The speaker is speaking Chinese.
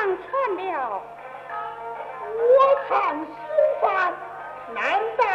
传了。 我看书法难道